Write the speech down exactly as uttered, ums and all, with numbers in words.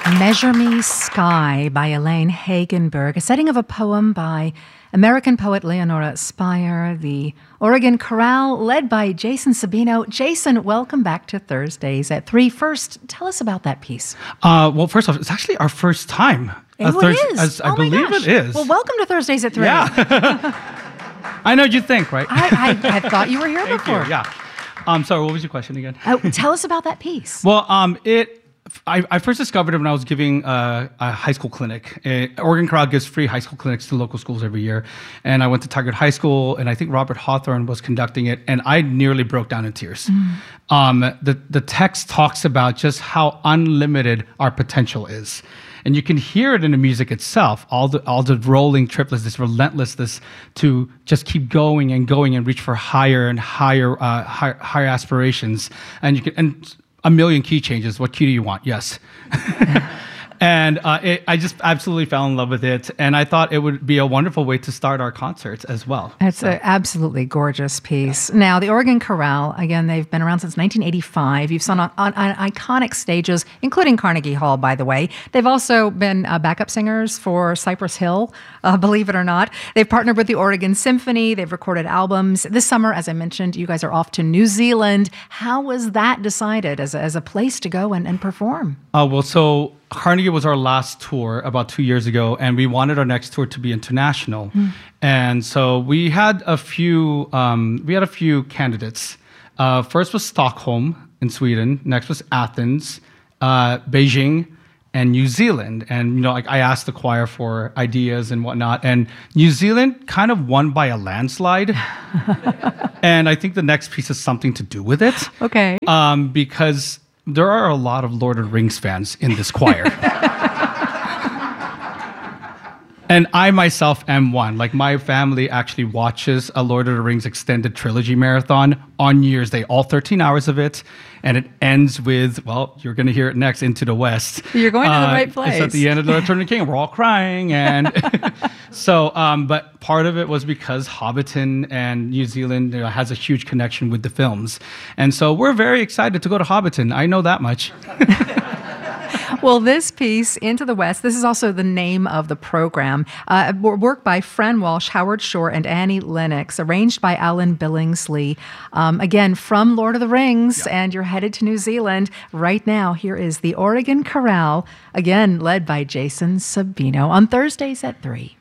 Measure Me Sky by Elaine Hagenberg, a setting of a poem by American poet Leonora Spire, the Oregon Chorale, led by Jason Sabino. Jason, welcome back to Thursdays at three. First, tell us about that piece. Uh, well, first off, it's actually our first time. Oh, Thurs- it is? As I oh my believe gosh. it is. Well, welcome to Thursdays at three. Yeah. I know you think, right? I, I, I thought you were here Thank before. you. Yeah. Um, sorry, what was your question again? Oh, tell us about that piece. Well, um, it. I, I first discovered it when I was giving uh, a high school clinic. Uh, Oregon Chorale gives free high school clinics to local schools every year. And I went to Tigard High School, and I think Robert Hawthorne was conducting it, and I nearly broke down in tears. Mm. Um, the, the text talks about just how unlimited our potential is. And you can hear it in the music itself, all the all the rolling triplets, this relentlessness to just keep going and going and reach for higher and higher uh, higher, higher aspirations. And you can and a million key changes. What key do you want? Yes. And uh, it, I just absolutely fell in love with it. And I thought it would be a wonderful way to start our concerts as well. It's so. an absolutely gorgeous piece. Now, the Oregon Chorale, again, they've been around since nineteen eighty-five. You've sung on, on, on iconic stages, including Carnegie Hall, by the way. They've also been uh, backup singers for Cypress Hill, uh, believe it or not. They've partnered with the Oregon Symphony. They've recorded albums. This summer, as I mentioned, you guys are off to New Zealand. How was that decided as a, as a place to go and, and perform? Oh, uh, well, so Carnegie was our last tour about two years ago, and we wanted our next tour to be international. Mm. And so we had a few, um, we had a few candidates. Uh, first was Stockholm in Sweden. Next was Athens, uh, Beijing, and New Zealand. And you know, like I asked the choir for ideas and whatnot, and New Zealand kind of won by a landslide. And I think the next piece has something to do with it. Okay. Um, because there are a lot of Lord of the Rings fans in this choir. And I myself am one. Like, my family actually watches a Lord of the Rings extended trilogy marathon on New Year's Day, all thirteen hours of it. And it ends with, well, you're going to hear it next, Into the West. You're going to uh, the right place. It's at the end of the Return of the King. We're all crying. And so, um, but part of it was because Hobbiton and New Zealand, you know, has a huge connection with the films. And so we're very excited to go to Hobbiton. I know that much. Well, this piece, Into the West, this is also the name of the program. Uh, work by Fran Walsh, Howard Shore, and Annie Lennox, arranged by Alan Billingsley. Um, again, from Lord of the Rings, yeah. And you're headed to New Zealand. Right now, here is the Oregon Chorale, again, led by Jason Sabino, on Thursdays at three.